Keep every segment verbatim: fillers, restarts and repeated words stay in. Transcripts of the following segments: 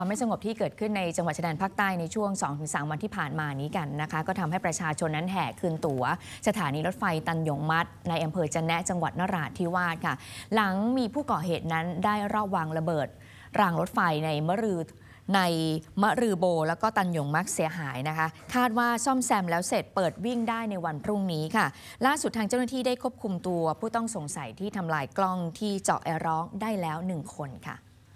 ความไม่สงบที่เกิดขึ้นในจังหวัดชายแดนภาคใต้ในช่วง สองถึงสาม วันที่ผ่านมานี้กันนะคะก็ทำให้ประชาชนนั้นแห่คืนตั๋วสถานีรถไฟตันหยงมัดในอำเภอจะแนะจังหวัดนราธิวาสค่ะหลังมีผู้ก่อเหตุนั้นได้รอบวางระเบิดรางรถไฟในมะรือในมะรือโบแล้วก็ตันหยงมัดเสียหายนะคะคาดว่าซ่อมแซมแล้วเสร็จเปิดวิ่งได้ในวันพรุ่งนี้ค่ะล่าสุดทางเจ้าหน้าที่ได้ควบคุมตัวผู้ต้องสงสัยที่ทำลายกล้องที่เจาะแอร์ร้องได้แล้วหนึ่งคนค่ะ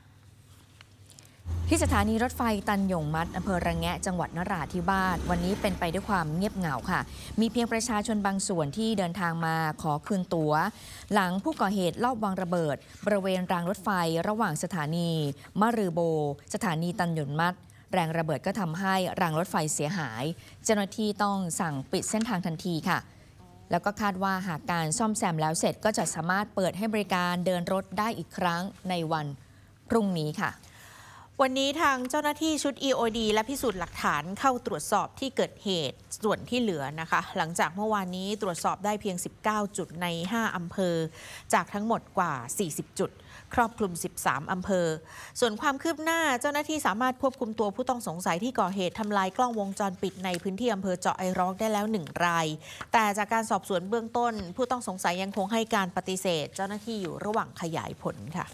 ที่สถานีรถไฟตันหยงมัดอำเภอระแงะจังหวัดนราธิวาสวันนี้เป็นไปด้วยความเงียบเหงาค่ะมีเพียงประชาชนบางส่วนที่เดินทางมาขอคืนตั๋วหลังผู้ก่อเหตุลอบวางระเบิดบริเวณรางรถไฟระหว่างสถานีมะรือโบสถานีตันหยงมัดแรงระเบิดก็ทำให้รางรถไฟเสียหายเจ้าหน้าที่ต้องสั่งปิดเส้นทางทันทีค่ะแล้วก็คาดว่าหากการซ่อมแซมแล้วเสร็จก็จะสามารถเปิดให้บริการเดินรถได้อีกครั้งในวันพรุ่งนี้ค่ะวันนี้ทางเจ้าหน้าที่ชุด อี โอ ดี และพิสูจน์หลักฐานเข้าตรวจสอบที่เกิดเหตุส่วนที่เหลือนะคะหลังจากเมื่อวานนี้ตรวจสอบได้เพียงสิบเก้าจุดในห้าอำเภอจากทั้งหมดกว่าสี่สิบจุดครอบคลุมสิบสามอำเภอส่วนความคืบหน้าเจ้าหน้าที่สามารถควบคุมตัวผู้ต้องสงสัยที่ก่อเหตุทำลายกล้องวงจรปิดในพื้นที่อำเภอเจาะไอร้องได้แล้วหนึ่งรายแต่จากการสอบสวนเบื้องต้นผู้ต้องสงสัยยังคงให้การปฏิเสธเจ้าหน้าที่อยู่ระหว่างขยายผลค่ะ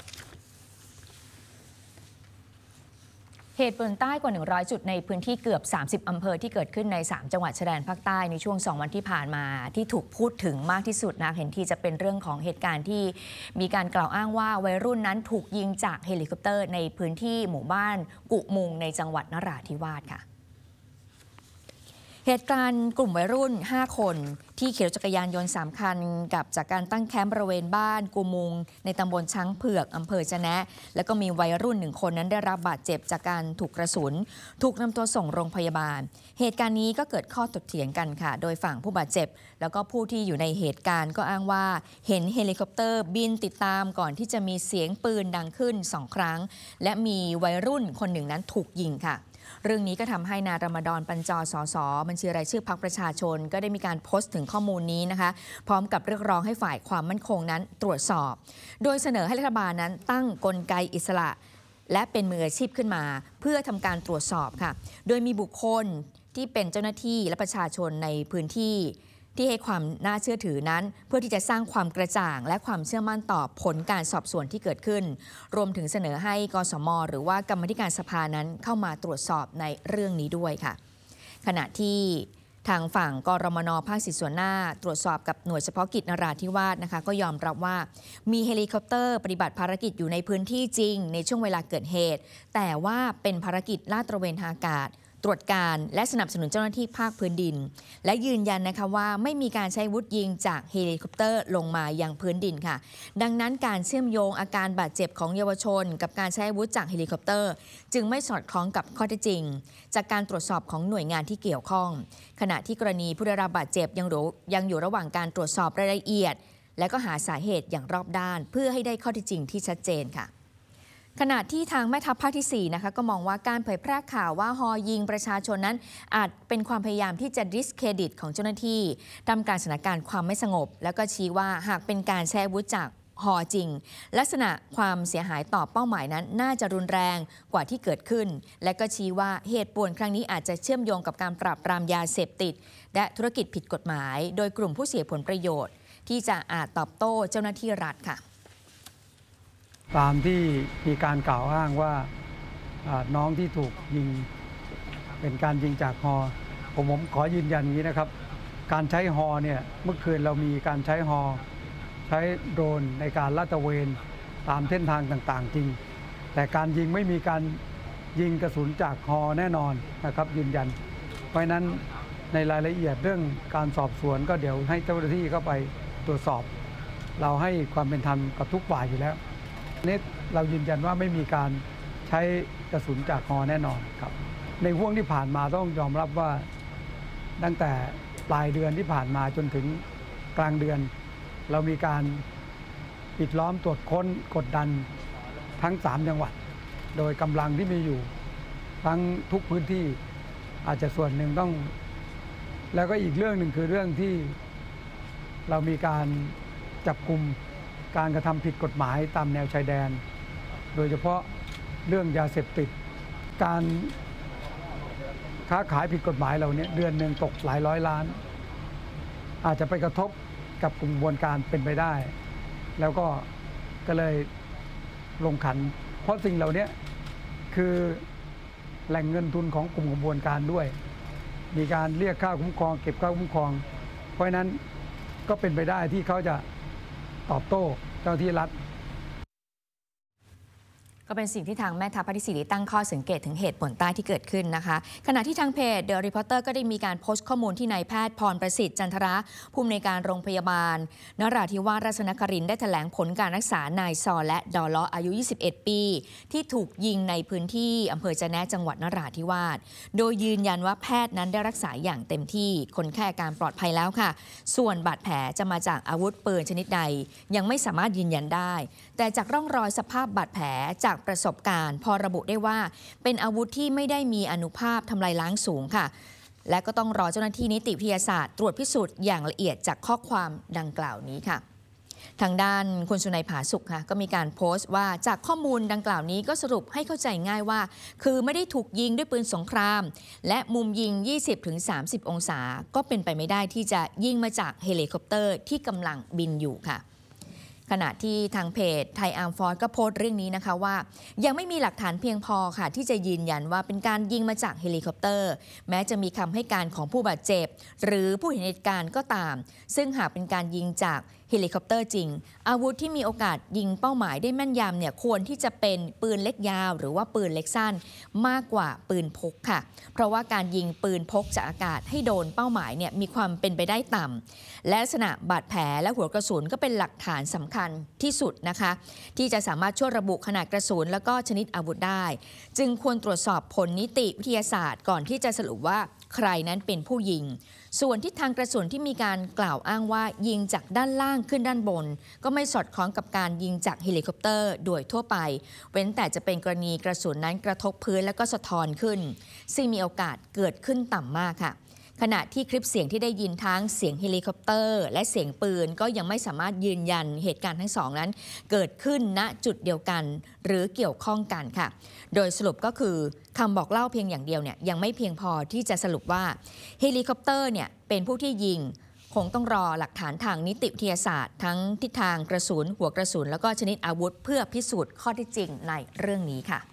เหตุเพลิงใต้กว่าหนึ่งร้อยจุดในพื้นที่เกือบสามสิบอำเภอที่เกิดขึ้นในสามจังหวัดชายแดนภาคใต้ในช่วงสองวันที่ผ่านมาที่ถูกพูดถึงมากที่สุดนะเห็นที่จะเป็นเรื่องของเหตุการณ์ที่มีการกล่าวอ้างว่าวัยรุ่นนั้นถูกยิงจากเฮลิคอปเตอร์ในพื้นที่หมู่บ้านกุมุงในจังหวัดนราธิวาสค่ะเหตุการณ์กลุ่มวัยรุ่นห้าคนที่ขี่รถจักรยานยนต์สามคันกับจากการตั้งแคมป์บริเวณบ้านกุมุงในตำบลช้างเผือกอำเภอจะแนะแล้วก็มีวัยรุ่นหนึ่งคนนั้นได้รับบาดเจ็บจากการถูกกระสุนถูกนำตัวส่งโรงพยาบาลเหตุการณ์นี้ก็เกิดข้อถกเถียงกันค่ะโดยฝั่งผู้บาดเจ็บแล้วก็ผู้ที่อยู่ในเหตุการณ์ก็อ้างว่าเห็นเฮลิคอปเตอร์บินติดตามก่อนที่จะมีเสียงปืนดังขึ้นสองครั้งและมีวัยรุ่นคนหนึ่งนั้นถูกยิงค่ะเรื่องนี้ก็ทำให้นายรมฎอนปัญจสสบัญชีรายชื่อพรรคประชาชนก็ได้มีการโพสต์ถึงข้อมูลนี้นะคะพร้อมกับเรียกร้องให้ฝ่ายความมั่นคงนั้นตรวจสอบโดยเสนอให้รัฐบาลนั้นตั้งกลไกอิสระและเป็นมืออาชีพขึ้นมาเพื่อทำการตรวจสอบค่ะโดยมีบุคคลที่เป็นเจ้าหน้าที่และประชาชนในพื้นที่ที่ให้ความน่าเชื่อถือนั้นเพื่อที่จะสร้างความกระจ่างและความเชื่อมั่นต่อผลการสอบสวนที่เกิดขึ้นรวมถึงเสนอให้กสม.หรือว่ากรรมาธิการสภานั้นเข้ามาตรวจสอบในเรื่องนี้ด้วยค่ะขณะที่ทางฝั่งกรมน.ภาคสี่ส่วนหน้าตรวจสอบกับหน่วยเฉพาะกิจนราธิวาสนะคะก็ยอมรับว่ามีเฮลิคอปเตอร์ปฏิบัติภารกิจอยู่ในพื้นที่จริงในช่วงเวลาเกิดเหตุแต่ว่าเป็นภารกิจลาดตระเวนทางอากาศตรวจการและสนับสนุนเจ้าหน้าที่ภาคพื้นดินและยืนยันนะคะว่าไม่มีการใช้อาวุธยิงจากเฮลิคอปเตอร์ลงมายังพื้นดินค่ะดังนั้นการเชื่อมโยงอาการบาดเจ็บของเยาวชนกับการใช้อาวุธจากเฮลิคอปเตอร์จึงไม่สอดคล้องกับข้อเท็จจริงจากการตรวจสอบของหน่วยงานที่เกี่ยวข้องขณะที่กรณีผู้ได้รับบาดเจ็บยังยังอยู่ระหว่างการตรวจสอบรายละเอียดและก็หาสาเหตุอย่างรอบด้านเพื่อให้ได้ข้อเท็จจริงที่ชัดเจนค่ะขณะที่ทางแม่ทัพภาคที่สี่นะคะก็มองว่าการเผยแพร่ข่าวว่าฮอยิงประชาชนนั้นอาจเป็นความพยายามที่จะดิสเครดิตของเจ้าหน้าที่ทำการสถานการณ์ความไม่สงบแล้วก็ชี้ว่าหากเป็นการใช้อาวุธจากฮอจริงลักษณะความเสียหายต่อเป้าหมายนั้นน่าจะรุนแรงกว่าที่เกิดขึ้นและก็ชี้ว่าเหตุป่วนครั้งนี้อาจจะเชื่อมโยงกับการปราบปรามยาเสพติดและธุรกิจผิดกฎหมายโดยกลุ่มผู้เสียผลประโยชน์ที่จะอาจตอบโต้เจ้าหน้าที่รัฐค่ะตามที่มีการกล่าวอ้างว่าน้องที่ถูกยิงเป็นการยิงจากฮอผมผมขอยืนยันอย่างนี้นะครับการใช้ฮอเนี่ยเมื่อคืนเรามีการใช้ฮอใช้โดรนในการลาดตระเวนตามเส้นทางต่างๆจริงแต่การยิงไม่มีการยิงกระสุนจากฮอแน่นอนนะครับยืนยันเพราะนั้นในรายละเอียดเรื่องการสอบสวนก็เดี๋ยวให้เจ้าหน้าที่เข้าไปตรวจสอบเราให้ความเป็นธรรมกับทุกฝ่ายอยู่แล้วนี่เรายืนยันว่าไม่มีการใช้กระสุนจากฮอแน่นอนครับในห่วงที่ผ่านมาต้องยอมรับว่าตั้งแต่ปลายเดือนที่ผ่านมาจนถึงกลางเดือนเรามีการปิดล้อมตรวจค้นกดดันทั้งสามจังหวัดโดยกำลังที่มีอยู่ทั้งทุกพื้นที่อาจจะส่วนหนึ่งต้องแล้วก็อีกเรื่องหนึ่งคือเรื่องที่เรามีการจับกุมการกระทำผิดกฎหมายตามแนวชายแดนโดยเฉพาะเรื่องยาเสพติดการค้าขายผิดกฎหมายเราเนี่ยเดือนหนึ่งตกหลายร้อยล้าน อาจจะไปกระทบกับกลุ่มกระบวนการเป็นไปได้ แล้วก็ก็เลยลงขัน เพราะสิ่งเหล่านี้คือแหล่งเงินทุนของกลุ่มกระบวนการด้วย มีการเรียกค่าคุ้มครองเก็บค่าคุ้มครอง เพราะฉะนั้นก็เป็นไปได้ที่เขาจะตอบโต้เจ้าหน้าที่รัฐก็เป็นสิ่งที่ทางแม่ทัพภาคที่สี่ได้ตั้งข้อสังเกตถึงเหตุผลใต้ที่เกิดขึ้นนะคะขณะที่ทางเพจ The Reporter ก็ได้มีการโพสต์ข้อมูลที่นายแพทย์พรประสิทธิ์จันทระผู้อำนวยการโรงพยาบาลนราธิวาสราชนครินทร์ได้แถลงผลการรักษานายซอและดอล้ออายุ ยี่สิบเอ็ด ปีที่ถูกยิงในพื้นที่อำเภอจะแนะจังหวัดนราธิวาสโดยยืนยันว่าแพทย์นั้นได้รักษาอย่างเต็มที่คนไข้อาการปลอดภัยแล้วค่ะส่วนบาดแผลจะมาจากอาวุธปืนชนิดใดยังไม่สามารถยืนยันได้แต่จากร่องรอยสภาพบาดแผลจากประสบการณ์พอระบุได้ว่าเป็นอาวุธที่ไม่ได้มีอานุภาพทำลายล้างสูงค่ะและก็ต้องรอเจ้าหน้าที่นิติวิทยาศาสตร์ตรวจพิสูจน์อย่างละเอียดจากข้อความดังกล่าวนี้ค่ะทางด้านคุณสุนัยผาสุขค่ะก็มีการโพสต์ว่าจากข้อมูลดังกล่าวนี้ก็สรุปให้เข้าใจง่ายว่าคือไม่ได้ถูกยิงด้วยปืนสงครามและมุมยิง ยี่สิบถึงสามสิบ องศาก็เป็นไปไม่ได้ที่จะยิงมาจากเฮลิคอปเตอร์ที่กำลังบินอยู่ค่ะขณะที่ทางเพจไทยอาร์มฟอร์สก็โพสต์เรื่องนี้นะคะว่ายังไม่มีหลักฐานเพียงพอค่ะที่จะยืนยันว่าเป็นการยิงมาจากเฮลิคอปเตอร์แม้จะมีคำให้การของผู้บาดเจ็บหรือผู้เห็นเหตุการณ์ก็ตามซึ่งหากเป็นการยิงจากเฮลิคอปเตอร์จริงอาวุธที่มีโอกาสยิงเป้าหมายได้แม่นยำเนี่ยควรที่จะเป็นปืนเล็กยาวหรือว่าปืนเล็กสั้นมากกว่าปืนพกค่ะเพราะว่าการยิงปืนพกจากอากาศให้โดนเป้าหมายเนี่ยมีความเป็นไปได้ต่ำและลักษณะบาดแผลและหัวกระสุนก็เป็นหลักฐานสำคัญที่สุดนะคะที่จะสามารถช่วยระบุขนาดกระสุนแล้วก็ชนิดอาวุธได้จึงควรตรวจสอบผลนิติวิทยาศาสตร์ก่อนที่จะสรุปว่าใครนั้นเป็นผู้ยิงส่วนทิศทางกระสุนที่มีการกล่าวอ้างว่ายิงจากด้านล่างขึ้นด้านบนก็ไม่สอดคล้องกับการยิงจากเฮลิคอปเตอร์โดยทั่วไปเว้นแต่จะเป็นกรณีกระสุนนั้นกระทบพื้นแล้วก็สะท้อนขึ้นซึ่งมีโอกาสเกิดขึ้นต่ำมากค่ะขณะที่คลิปเสียงที่ได้ยินทั้งเสียงเฮลิคอปเตอร์และเสียงปืนก็ยังไม่สามารถยืนยันเหตุการณ์ทั้งสองนั้นเกิดขึ้นณจุดเดียวกันหรือเกี่ยวข้องกันค่ะโดยสรุปก็คือคำบอกเล่าเพียงอย่างเดียวเนี่ยยังไม่เพียงพอที่จะสรุปว่าเฮลิคอปเตอร์เนี่ยเป็นผู้ที่ยิงคงต้องรอหลักฐานทางนิติวิทยาศาสตร์ทั้งทิศทางกระสุนหัวกระสุนแล้วก็ชนิดอาวุธเพื่อพิสูจน์ข้อเท็จจริงในเรื่องนี้ค่ะ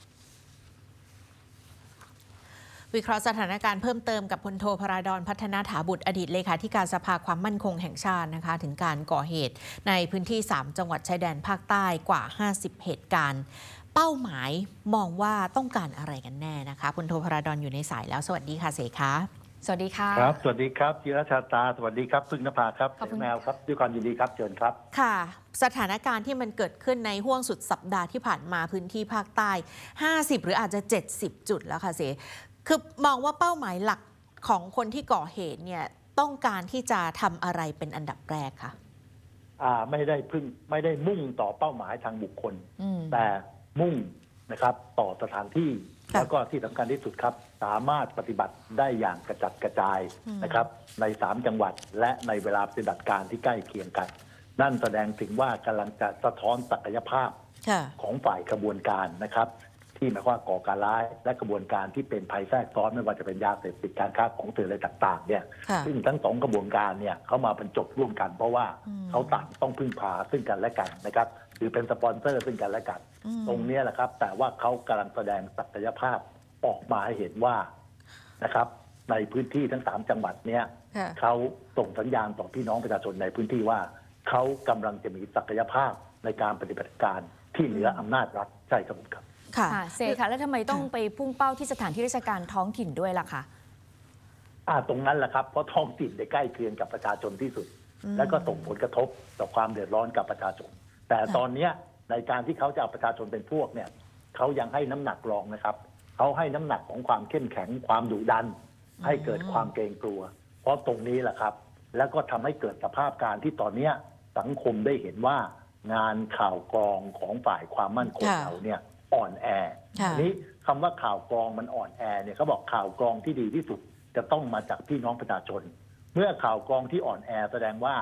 วิเคราะห์สถานการณ์เพิ่มเติมกับพลโทพราดรพัฒนาถาบุตรอดีตเลขาธิการสภาความมั่นคงแห่งชาตินะคะถึงการก่อเหตุในพื้นที่สามจังหวัดชายแดนภาคใต้กว่าห้าสิบเหตุการณ์เป้าหมายมองว่าต้องการอะไรกันแน่นะคะพลโทพราดรอยู่ในสายแล้วสวัสดีค่ะเสคะสวัสดีค่ะครับสวัสดีครับจิรชาตาสวัสดีครับพึ่งนภาครับแมวครับด้วยความยินดีครับเชิญครับค่ะสถานการณ์ที่มันเกิดขึ้นในห้วงสุดสัปดาห์ที่ผ่านมาพื้นที่ภาคใต้ห้าสิบหรืออาจจะเจ็ดสิบจุดแล้วค่ะเสคือมองว่าเป้าหมายหลักของคนที่ก่อเหตุเนี่ยต้องการที่จะทำอะไรเป็นอันดับแรกคะอ่าไม่ได้พึ่งไม่ได้มุ่งต่อเป้าหมายทางบุคคลแต่มุ่งนะครับต่อสถานที่แล้วก็ที่สำคัญที่สุดครับสามารถปฏิบัติได้อย่างกระจัดกระจายนะครับในสามจังหวัดและในเวลาปฏิบัติการที่ใกล้เคียงกันนั่นแสดงถึงว่ากำลังจะสะท้อนศักยภาพของฝ่ายขบวนการนะครับที่หมายความว่าก่อการร้ายและกระบวนการที่เป็นภัยแทรกซ้อนไม่ว่าจะเป็นยาเสพติดการค้าของเถื่อนอะไรต่างๆเนี่ยซึ่งทั้งสองกระบวนการเนี่ยเขามาบรรจบร่วมกันเพราะว่าเขาต่างต้องพึ่งพาซึ่งกันและกันนะครับหรือเป็นสปอนเซอร์ซึ่งกันและกันตรงนี้แหละครับแต่ว่าเขากำลังแสดงศักยภาพออกมาให้เห็นว่านะครับในพื้นที่ทั้งสามจังหวัดเนี่ยเขาส่งสัญญาณต่อพี่น้องประชาชนในพื้นที่ว่าเขากำลังจะมีศักยภาพในการปฏิบัติการที่เหนืออำนาจรัฐใช่ครับครับค่ะเซค่ะแล้วทำไมต้องไปพุ่งเป้าที่สถานที่ราชการท้องถิ่นด้วยล่ะคะอ่าตรงนั้นแหละครับเพราะท้องถิ่นได้ใกล้เคียงกับประชาชนที่สุดและก็ส่งผลกระทบต่อความเดือดร้อนกับประชาชนแต่ตอนนี้ในการที่เขาจะเอาประชาชนเป็นพวกเนี่ยเขายังให้น้ำหนักรองนะครับเขาให้น้ำหนักของความเข้มแข็งความดุดันให้เกิดความเกรงกลัวเพราะตรงนี้แหละครับแล้วก็ทำให้เกิดสภาพการที่ตอนนี้สังคมได้เห็นว่างานข่าวกรองของฝ่ายความมั่นคงเราเนี่ยอ่อนแอนี้คำว่าข่าวกรองมันอ่อนแอเนี่ยเขาบอกข่าวกรองที่ดีที่สุดจะต้องมาจากพี่น้องประชาชนเมื่อข่าวกรองที่อ่อนแอแสดงว่า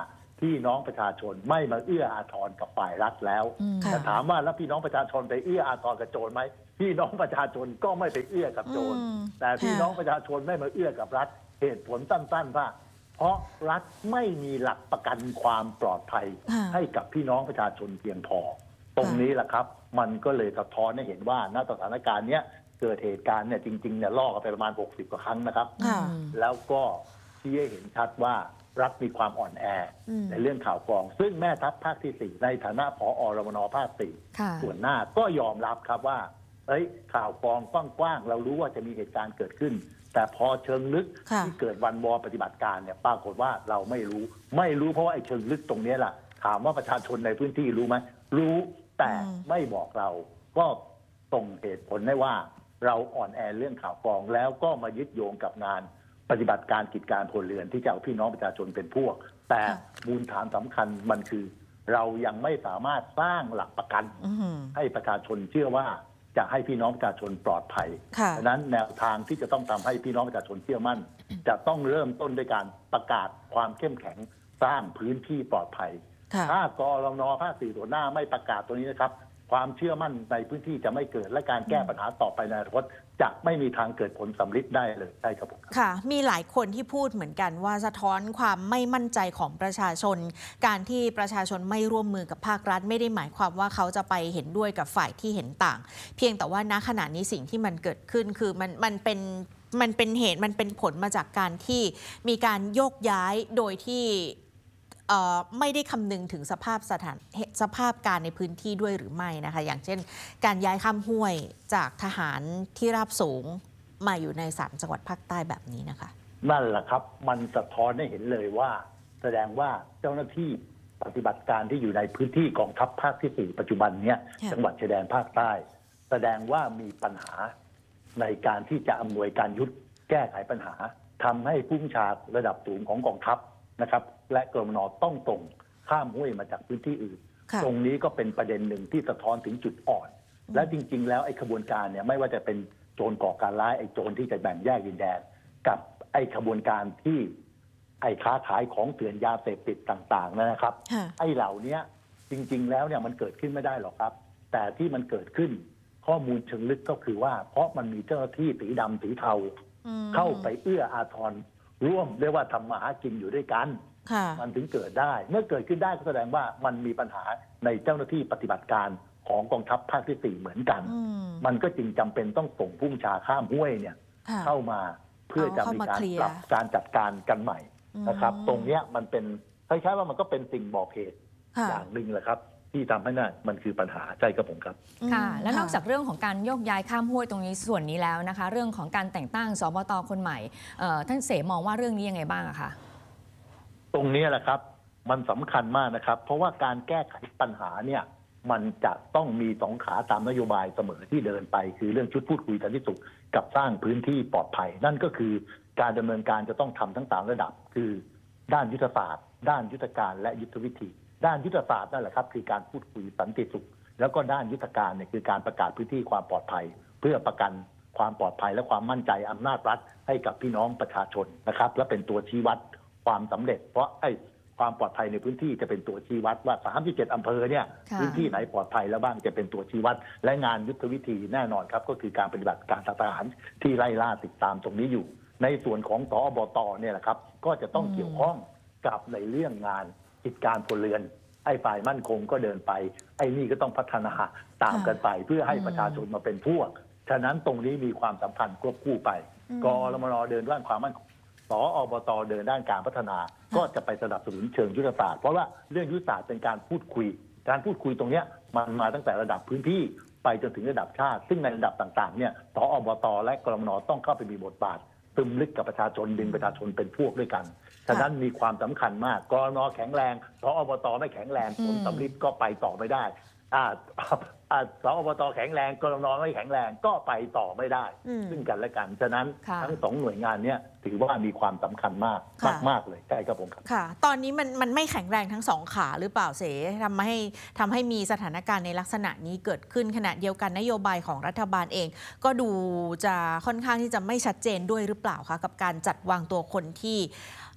พี่น้องประชาชนไม่มาเอื้ออาทรกับฝ่ายรัฐแล้วแต่ถามว่าแล้วพี่น้องประชาชนไปเอื้ออาทรกับโจรไหมพี่น้องประชาชนก็ไม่ไปเอื้อกับโจรแต่พี่น้องประชาชนไม่มาเอื้อกับรัฐเหตุผลสั้นๆว่าเพราะรัฐไม่มีหลักประกันความปลอดภัยให้กับพี่น้องประชาชนเพียงพอตรงนี้แหละครับมันก็เลยสะท้อนให้เห็นว่าณสถานการณ์เนี้ยเกิดเหตุการณ์เนี่ยจริงๆเนี่ยล่อกันไปประมาณหกสิบกว่าครั้งนะครับแล้วก็ชี้ให้เห็นชัดว่ารัฐมีความอ่อนแอในเรื่องข่าวกรองซึ่งแม่ทัพภาคที่สี่ในฐานะผอ.รมน.ภาคสี่ส่วนหน้าก็ยอมรับครับว่าเอ้ยข่าวกรองกว้างๆเรารู้ว่าจะมีเหตุการณ์เกิดขึ้นแต่พอเชิงลึกที่เกิดวันวอปฏิบัติการเนี่ยปรากฏว่าเราไม่รู้ไม่รู้เพราะว่าไอ้เชิงลึกตรงนี้แหละถามว่าประชาชนในพื้นที่รู้ไหมรู้แต่ไม่บอกเราก็ส่งเหตุผลได้ว่าเราอ่อนแอเรื่องข่าวกรองแล้วก็มายึดโยงกับงานปฏิบัติการกิจการพลเรือนที่จะเอาพี่น้องประชาชนเป็นพวกแต่มูลฐานสำคัญมันคือเรายังไม่สามารถสร้างหลักประกันให้ประชาชนเชื่อว่าจะให้พี่น้องประชาชนปลอดภัยดังนั้นแนวทางที่จะต้องทำให้พี่น้องประชาชนเชื่อมั่นจะต้องเริ่มต้นด้วยการประกาศความเข้มแข็งสร้างพื้นที่ปลอดภัยถ้ากรมน.ภาคสี่ส่วนหน้าไม่ประกาศตัวนี้นะครับความเชื่อมั่นในพื้นที่จะไม่เกิดและการแก้ปัญหาต่อไปในอนาคตจะไม่มีทางเกิดผลสำลิดได้เลยใช่ครับผมค่ะมีหลายคนที่พูดเหมือนกันว่าสะท้อนความไม่มั่นใจของประชาชนการที่ประชาชนไม่ร่วมมือกับภาครัฐไม่ได้หมายความว่าเขาจะไปเห็นด้วยกับฝ่ายที่เห็นต่างเพียงแต่ว่าณขณะนี้สิ่งที่มันเกิดขึ้นคือมันมันเป็นมันเป็นเหตุมันเป็นผลมาจากการที่มีการโยกย้ายโดยที่ไม่ได้คำนึงถึงสภาพสถานสภาพการในพื้นที่ด้วยหรือไม่นะคะอย่างเช่นการย้ายข้ามห้วยจากทหารที่ราบสูงมาอยู่ในสามจังหวัดภาคใต้แบบนี้นะคะนั่นแหละครับมันสะท้อนให้เห็นเลยว่าแสดงว่าเจ้าหน้าที่ปฏิบัติการที่อยู่ในพื้นที่กองทัพภาคที่สี่ปัจจุบันเนี้ยจังหวัดชายแดนภาคใต้แสดงว่ามีปัญหาในการที่จะอำนวยการยุทธแก้ไขปัญหาทำให้ผู้บัญชาการระดับสูงของกองทัพนะครับและกรมน.ต้องตรงข้ามห้วยมาจากพื้นที่อื่นตรงนี้ก็เป็นประเด็นหนึ่งที่สะท้อนถึงจุดอ่อนและจริงๆแล้วไอ้ขบวนการเนี่ยไม่ว่าจะเป็นโจรก่อการร้ายไอ้โจรที่จะแบ่งแยกดินแดนกับไอ้ขบวนการที่ไอ้ค้าขายของเถื่อนยาเสพติดต่างๆนะครับไอ้เหล่านี้จริงๆแล้วเนี่ยมันเกิดขึ้นไม่ได้หรอกครับแต่ที่มันเกิดขึ้นข้อมูลเชิงลึกก็คือว่าเพราะมันมีเจ้าหน้าที่สีดำสีเทาเข้าไปเอื้ออาทรร่วมเรียกว่าทำมาหากินอยู่ด้วยกันมันถึงเกิดได้เมื่อเกิดขึ้นได้ก็แสดงว่ามันมีปัญหาในเจ้าหน้าที่ปฏิบัติการของกองทัพภาคที่สี่เหมือนกันมันก็จึงจำเป็นต้องส่งผู้บัญชาการข้ามห้วยเนี่ยเข้ามาเพื่อจะมีการปรับการจัดการกันใหม่นะครับตรงเนี้ยมันเป็นคล้ายๆว่ามันก็เป็นสิ่งบอกเหตุอย่างหนึ่งแหละครับที่ทำให้นั่นมันคือปัญหาใช่ครับผมครับค่ะและนอกจากเรื่องของการโยกย้ายข้ามห้วยตรงนี้ส่วนนี้แล้วนะคะเรื่องของการแต่งตั้งสบต.คนใหม่ท่านเสมองว่าเรื่องนี้ยังไงบ้างอะคะตรงนี้แหละครับมันสำคัญมากนะครับเพราะว่าการแก้ไขปัญหาเนี่ยมันจะต้องมีสองขาตามนโยบายเสมอที่เดินไปคือเรื่องชุดพูดคุยสันติสุขกับสร้างพื้นที่ปลอดภัยนั่นก็คือการดำเนินการจะต้องทำทั้งสามระดับคือด้านยุทธศาสตร์ด้านยุทธการและยุทธวิธีด้านยุทธศาสตร์นั่นแหละครับคือการพูดคุยสันติสุขแล้วก็ด้านยุทธการเนี่ยคือการประกาศพื้นที่ความปลอดภัยเพื่อประกันความปลอดภัยและความมั่นใจอำนาจรัฐให้กับพี่น้องประชาชนนะครับและเป็นตัวชี้วัดความสำเร็จเพราะไอ้ความปลอดภัยในพื้นที่จะเป็นตัวชี้วัดว่าสามสิบเจ็ดอำเภอเนี่ยพื้นที่ไหนปลอดภัยแล้วบ้างจะเป็นตัวชี้วัดและงานยุทธวิธีแน่นอนครับก็คือการปฏิบัติการทหารที่ไล่ล่าติดตามตรงนี้อยู่ในส่วนของสอบต.เนี่ยแหละครับก็จะต้องเกี่ยวข้องกับในเรื่องงานกิจการพลเรือนไอ้ฝ่ายมั่นคงก็เดินไปไอ้นี่ก็ต้องพัฒนาตามกันไปเพื่อให้ประชาชนมาเป็นพวกฉะนั้นตรงนี้มีความสำคัญควบคู่ไปกรมน.เดินด้านความมั่นคงสอบต.เดินด้านการพัฒนาก็จะไปสนับสนุนเชิงยุทธศาสตร์เพราะว่าเรื่องยุทธศาสตร์เป็นการพูดคุยการพูดคุยตรงนี้มันมาตั้งแต่ระดับพื้นที่ไปจนถึงระดับชาติซึ่งในระดับต่างๆเนี่ยสอบต.และกรมน.ต้องเข้าไปมีบทบาทซึมลึกกับประชาชนดึงประชาชนเป็นพวกด้วยกันฉะนั้นมีความสำคัญมากกรมน.แข็งแรงสอบต.ไม่แข็งแรงผลสำลิดก็ไปต่อไม่ได้อ่าสอบต.แข็งแรงกรมน.ไม่แข็งแรงก็ไปต่อไม่ได้ซึ่งกันและกันฉะนั้นทั้งสองหน่วยงานนี้ถือว่ามีความสำคัญมากมากมากเลยใช่ครับผมครับค่ะตอนนี้มันมันไม่แข็งแรงทั้งสองขาหรือเปล่าเสทำให้ทำให้มีสถานการณ์ในลักษณะนี้เกิดขึ้นขณะเดียวกันนโยบายของรัฐบาลเองก็ดูจะค่อนข้างที่จะไม่ชัดเจนด้วยหรือเปล่าคะกับการจัดวางตัวคนที่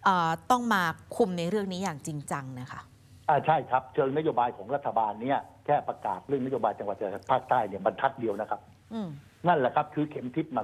เอ่อต้องมาคุมในเรื่องนี้อย่างจริงจังนะคะอ่าใช่ครับเชิงนโยบายของรัฐบาลเนี่ยแค่ประกาศเรื่องนโยบายจังหวัดชายแดนภาคใต้เนี่ยบรรทัดเดียวนะครับนั่นแหละครับคือเข็มทิศมัน